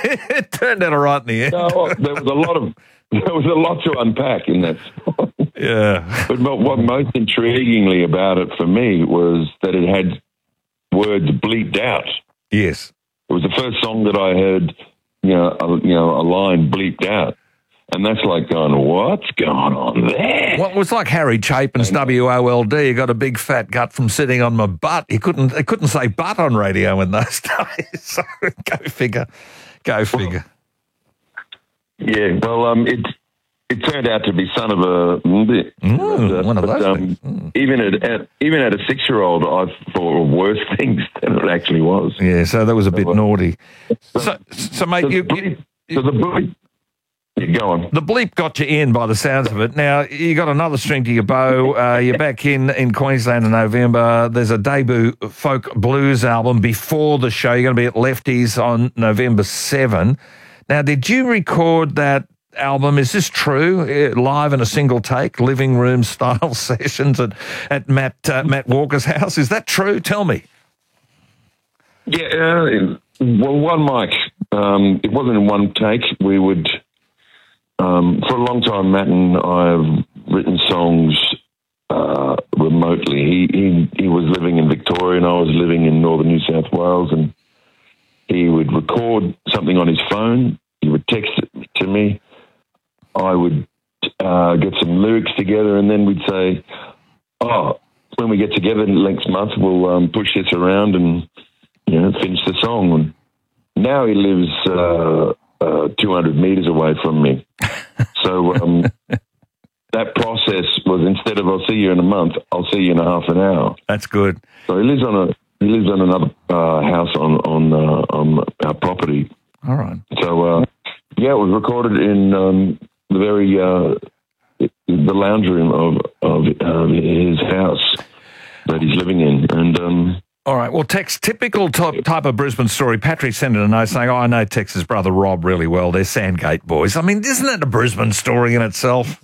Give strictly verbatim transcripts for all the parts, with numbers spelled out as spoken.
It turned out all right in the end. No, there was a lot of there was a lot to unpack in that song. Yeah. But what most intriguingly about it for me was that it had words bleeped out. Yes. It was the first song that I heard, you know, a, you know, a line bleeped out. And that's like going, what's going on there? Well, it was like Harry Chapin's W O L D. You got a big fat gut from sitting on my butt. He couldn't, he couldn't say butt on radio in those days. So go figure. Go figure. Yeah, well, um, it it turned out to be son of a... Mm, uh, one of but, those um, things. Mm. Even at, at even at a six-year-old, I thought of worse things than it actually was. Yeah, so that was a bit so, uh, naughty. So, so mate, so you... the bleep, so the bleep, yeah, go on. The bleep got you in by the sounds of it. Now, you got another string to your bow. Uh, you're back in, in Queensland in November. There's a debut folk blues album before the show. You're going to be at Lefties on November seventh. Now, did you record that album? Is this true? Uh, live in a single take, living room style sessions at, at Matt uh, Matt Walker's house? Is that true? Tell me. Yeah, uh, well, one mic. Um, it wasn't in one take. We would... Um, for a long time, Matt and I have written songs uh, remotely. He, he he was living in Victoria and I was living in northern New South Wales, and he would record something on his phone. He would text it to me. I would uh, get some lyrics together, and then we'd say, oh, when we get together next month, we'll um, push this around and, you know, finish the song. And now he lives... Uh, Uh, two hundred metres away from me. So um, that process was, instead of I'll see you in a month, I'll see you in a half an hour. That's good. So he lives on a he lives on another uh, house on on uh, on our property. All right. So uh, yeah, it was recorded in um, the very uh, the lounge room of of uh, his house that he's living in, and. Um, All right. Well, Tex, typical type, type of Brisbane story. Patrick sent in a note saying, oh, I know Tex's brother Rob really well. They're Sandgate boys. I mean, isn't that a Brisbane story in itself?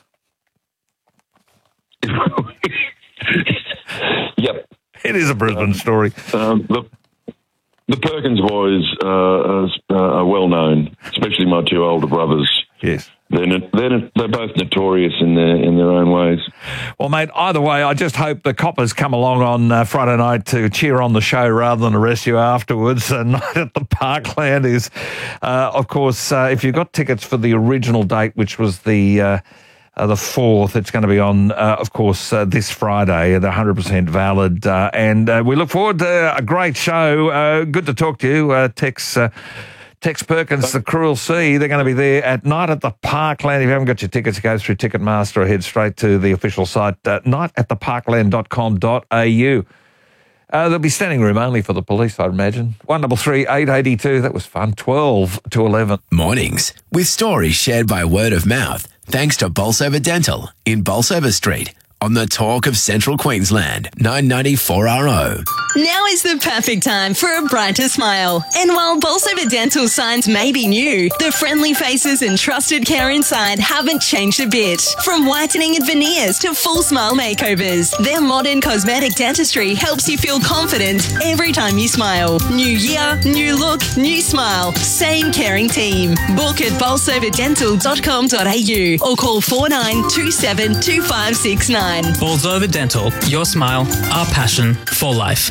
Yep. It is a Brisbane um, story. Um, the, the Perkins boys uh, are, are well known, especially my two older brothers. Yes. They're, they're, they're both notorious in their in their own ways. Well, mate, either way, I just hope the Coppers come along on uh, Friday night to cheer on the show rather than arrest you afterwards. And Night at the Parkland is, uh, of course, uh, if you've got tickets for the original date, which was the uh, uh, the fourth, it's going to be on, uh, of course, uh, this Friday. They're one hundred percent valid. Uh, and uh, we look forward to a great show. Uh, good to talk to you, uh, Tex. Uh, Tex Perkins, The Cruel Sea. They're going to be there at Night at the Parkland. If you haven't got your tickets, go through Ticketmaster or head straight to the official site, uh, night at the parkland dot com dot a u. Uh, there'll be standing room only for the police, I'd imagine. one double three eight eight two. That was fun. twelve to eleven. Mornings with stories shared by word of mouth. Thanks to Bolsover Dental in Bolsover Street. On the Talk of Central Queensland, nine ninety-four R O. Now is the perfect time for a brighter smile. And while Bolsover Dental signs may be new, the friendly faces and trusted care inside haven't changed a bit. From whitening and veneers to full smile makeovers, their modern cosmetic dentistry helps you feel confident every time you smile. New year, new look, new smile. Same caring team. Book at bolsover dental dot com dot a u or call four nine two seven two five six nine. Bolsover Dental, your smile, our passion for life.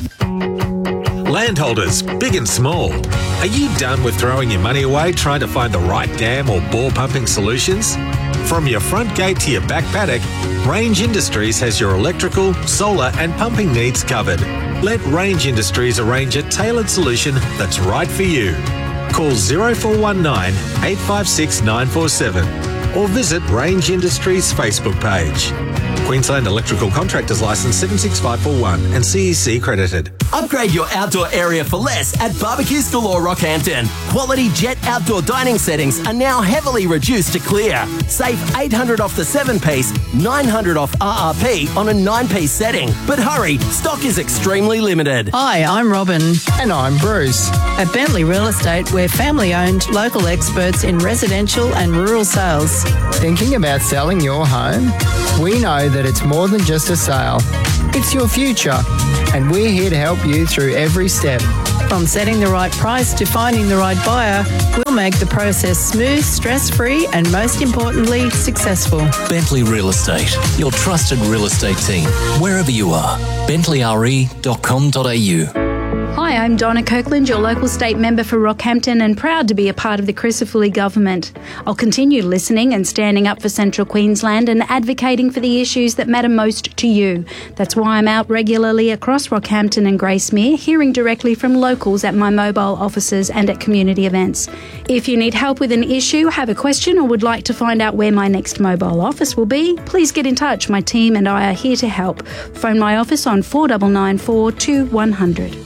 Landholders, big and small, are you done with throwing your money away trying to find the right dam or bore pumping solutions? From your front gate to your back paddock, Range Industries has your electrical, solar and pumping needs covered. Let Range Industries arrange a tailored solution that's right for you. Call zero four one nine, eight five six, nine four seven or visit Range Industries Facebook page. Queensland Electrical Contractors Licence seven six five four one and C E C credited. Upgrade your outdoor area for less at Barbecues Galore Rockhampton. Quality Jet outdoor dining settings are now heavily reduced to clear. Save eight hundred dollars off the seven-piece, nine hundred dollars off R R P on a nine-piece setting. But hurry, stock is extremely limited. Hi, I'm Robin. And I'm Bruce. At Bentley Real Estate, we're family-owned, local experts in residential and rural sales. Thinking about selling your home? We know that it's more than just a sale. It's your future, and we're here to help you through every step. From setting the right price to finding the right buyer, we'll make the process smooth, stress-free and most importantly, successful. Bentley Real Estate, your trusted real estate team, wherever you are. bentley r e dot com dot a u. Hi, I'm Donna Kirkland, your local state member for Rockhampton and proud to be a part of the Crisafulli government. I'll continue listening and standing up for Central Queensland and advocating for the issues that matter most to you. That's why I'm out regularly across Rockhampton and Gracemere, hearing directly from locals at my mobile offices and at community events. If you need help with an issue, have a question or would like to find out where my next mobile office will be, please get in touch. My team and I are here to help. Phone my office on four nine nine four two one hundred.